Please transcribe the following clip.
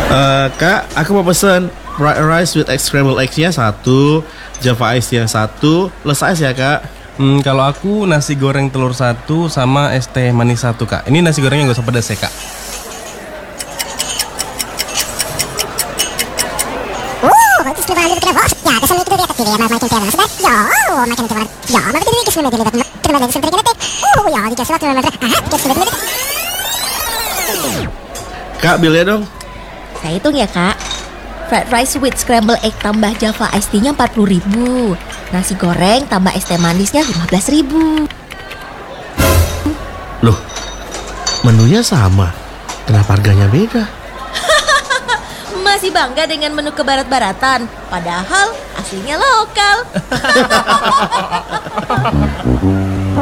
Kak, aku mau pesen fried rice with egg scrambled eggs-nya satu, Java Ice yang satu, less ice ya kak. Kalau aku nasi goreng telur satu sama es teh manis satu kak. Ini nasi gorengnya gak usah pedas ya kak. Kak, bilnya dong. Saya hitung ya kak. Fried rice with scrambled egg tambah Java Iced Tea-nya 40.000. Nasi goreng tambah es teh manisnya 15.000. Loh, menunya sama, kenapa harganya beda? Masih bangga dengan menu kebarat-baratan, padahal aslinya lokal.